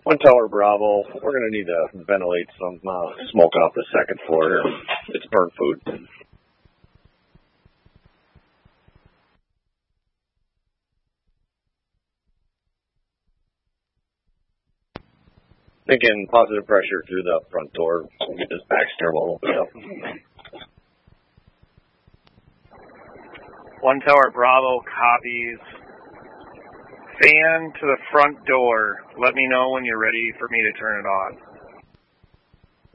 One Tower Bravo, we're going to need to ventilate some smoke off the second floor here. It's burnt food. Thinking positive pressure through the front door. We'll get this back stairwell opened up. One Tower Bravo copies. Fan to the front door. Let me know when you're ready for me to turn it on.